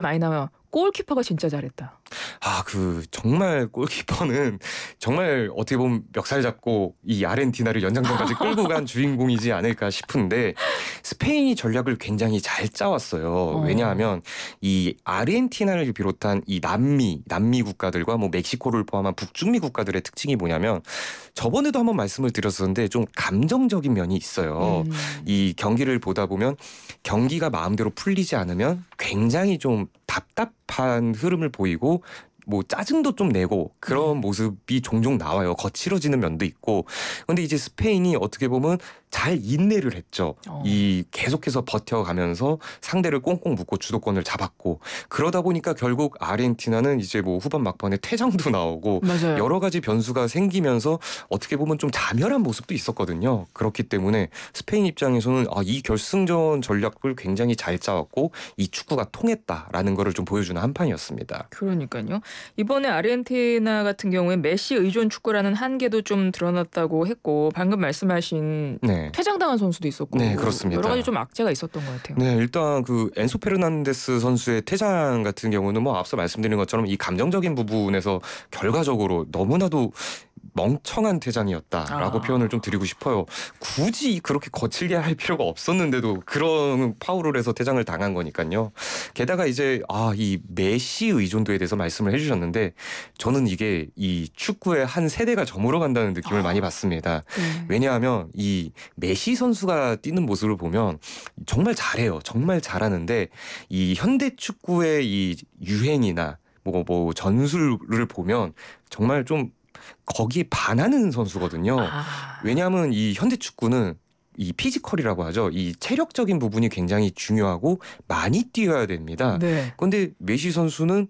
많이 나와요. 골키퍼가 진짜 잘했다. 정말 골키퍼는 정말 어떻게 보면 멱살 잡고 이 아르헨티나를 연장전까지 끌고 간 주인공이지 않을까 싶은데 스페인이 전략을 굉장히 잘 짜왔어요. 왜냐하면 이 아르헨티나를 비롯한 이 남미 국가들과 뭐 멕시코를 포함한 북중미 국가들의 특징이 뭐냐면 저번에도 한번 말씀을 드렸었는데 좀 감정적인 면이 있어요. 이 경기를 보다 보면 경기가 마음대로 풀리지 않으면 굉장히 좀 답답한 흐름을 보이고 뭐 짜증도 좀 내고 그런 모습이 종종 나와요. 거칠어지는 면도 있고. 근데 이제 스페인이 어떻게 보면 잘 인내를 했죠. 이 계속해서 버텨가면서 상대를 꽁꽁 묶고 주도권을 잡았고 그러다 보니까 결국 아르헨티나는 이제 뭐 후반 막판에 퇴장도 나오고 맞아요. 여러 가지 변수가 생기면서 어떻게 보면 좀 자멸한 모습도 있었거든요. 그렇기 때문에 스페인 입장에서는 이 결승전 전략을 굉장히 잘 짜왔고 이 축구가 통했다라는 거를 좀 보여주는 한 판이었습니다. 그러니까요. 이번에 아르헨티나 같은 경우에 메시 의존 축구라는 한계도 좀 드러났다고 했고 방금 말씀하신 네. 퇴장당한 선수도 있었고 네, 그렇습니다. 여러 가지 좀 악재가 있었던 것 같아요. 네, 일단 그 엔소 페르난데스 선수의 퇴장 같은 경우는 뭐 앞서 말씀드린 것처럼 이 감정적인 부분에서 결과적으로 너무나도 멍청한 퇴장이었다라고 표현을 좀 드리고 싶어요. 굳이 그렇게 거칠게 할 필요가 없었는데도 그런 파울을 해서 퇴장을 당한 거니까요. 게다가 이제 이 메시 의존도에 대해서 말씀을 해주셨는데 저는 이게 이 축구의 한 세대가 저물어 간다는 느낌을 많이 받습니다. 왜냐하면 이 메시 선수가 뛰는 모습을 보면 정말 잘해요. 정말 잘하는데 이 현대 축구의 이 유행이나 뭐 전술을 보면 정말 좀 거기에 반하는 선수거든요. 왜냐하면 이 현대 축구는 이 피지컬이라고 하죠. 이 체력적인 부분이 굉장히 중요하고 많이 뛰어야 됩니다. 그런데 메시 선수는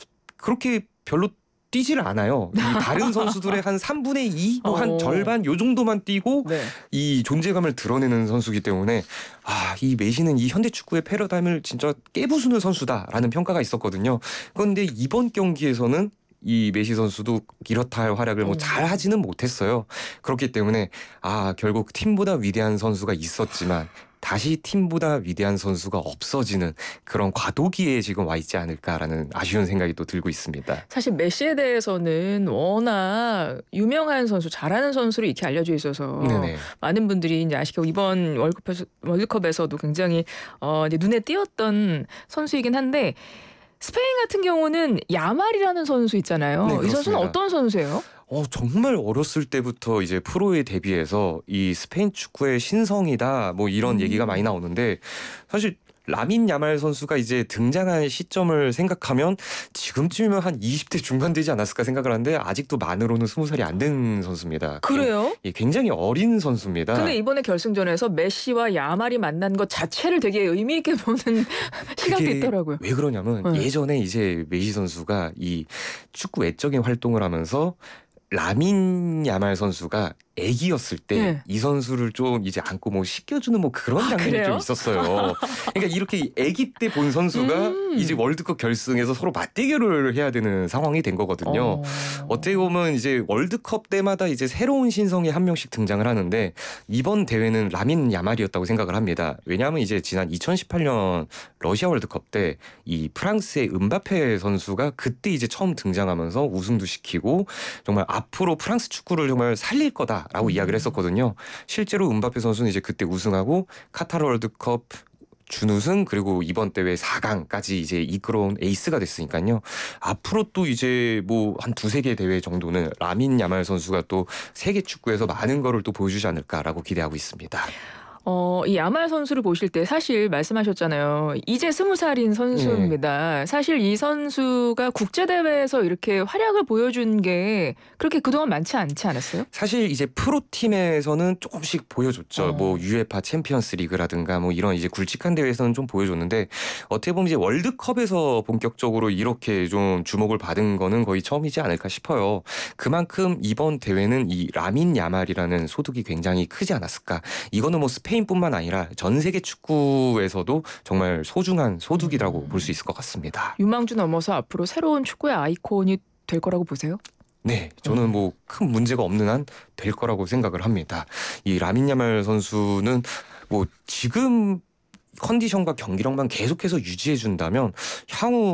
그렇게 별로 뛰질 않아요. 이 다른 선수들의 한 3분의 2, 뭐 한 절반 요 정도만 뛰고 이 존재감을 드러내는 선수이기 때문에 이 메시는 이 현대 축구의 패러다임을 진짜 깨부수는 선수다라는 평가가 있었거든요. 그런데 이번 경기에서는 이 메시 선수도 이렇다 할 활약을 뭐 잘 하지는 못했어요. 그렇기 때문에 결국 팀보다 위대한 선수가 있었지만 다시 팀보다 위대한 선수가 없어지는 그런 과도기에 지금 와 있지 않을까라는 아쉬운 생각이 또 들고 있습니다. 사실 메시에 대해서는 워낙 유명한 선수, 잘하는 선수로 이렇게 알려져 있어서 네네. 많은 분들이 이제 아시고 이번 월드컵에서도 굉장히 이제 눈에 띄었던 선수이긴 한데 스페인 같은 경우는 야말이라는 선수 있잖아요. 네, 이 선수는 그렇습니다. 어떤 선수예요? 정말 어렸을 때부터 이제 프로에 데뷔해서 이 스페인 축구의 신성이다 뭐 이런 얘기가 많이 나오는데 사실 라민 야말 선수가 이제 등장한 시점을 생각하면 지금쯤이면 한 20대 중반 되지 않았을까 생각을 하는데 아직도 만으로는 20살이 안 된 선수입니다. 그래요? 굉장히 어린 선수입니다. 근데 이번에 결승전에서 메시와 야말이 만난 것 자체를 되게 의미 있게 보는 시각도 있더라고요. 왜 그러냐면 예전에 이제 메시 선수가 이 축구 외적인 활동을 하면서 라민 야말 선수가 애기였을 때 이 선수를 좀 이제 안고 뭐 씻겨주는 뭐 그런 장면이 좀 있었어요. 그러니까 이렇게 애기 때 본 선수가 이제 월드컵 결승에서 서로 맞대결을 해야 되는 상황이 된 거거든요. 어떻게 보면 이제 월드컵 때마다 이제 새로운 신성이 한 명씩 등장을 하는데 이번 대회는 라민 야말이었다고 생각을 합니다. 왜냐하면 이제 지난 2018년 러시아 월드컵 때 이 프랑스의 음바페 선수가 그때 이제 처음 등장하면서 우승도 시키고 정말 앞으로 프랑스 축구를 정말 살릴 거다라고 이야기를 했었거든요. 실제로 음바페 선수는 이제 그때 우승하고 카타르 월드컵 준우승 그리고 이번 대회 4강까지 이제 이끌어온 에이스가 됐으니까요. 앞으로 또 이제 뭐 한 두세 개 대회 정도는 라민 야말 선수가 또 세계 축구에서 많은 거를 또 보여주지 않을까라고 기대하고 있습니다. 이 야말 선수를 보실 때 사실 말씀하셨잖아요. 이제 20살인 선수입니다. 사실 이 선수가 국제대회에서 이렇게 활약을 보여준 게 그렇게 그동안 많지 않지 않았어요? 사실 이제 프로팀에서는 조금씩 보여줬죠. 뭐 UEFA 챔피언스 리그라든가 뭐 이런 이제 굵직한 대회에서는 좀 보여줬는데 어떻게 보면 이제 월드컵에서 본격적으로 이렇게 좀 주목을 받은 거는 거의 처음이지 않을까 싶어요. 그만큼 이번 대회는 이 라민 야말이라는 소득이 굉장히 크지 않았을까. 이거는 뭐 스페인뿐만 아니라 전 세계 축구에서도 정말 소중한 소득이라고 볼 수 있을 것 같습니다. 유망주 넘어서 앞으로 새로운 축구의 아이콘이 될 거라고 보세요? 네, 저는 뭐 큰 문제가 없는 한 될 거라고 생각을 합니다. 이 라민 야말 선수는 뭐 지금 컨디션과 경기력만 계속해서 유지해 준다면 향후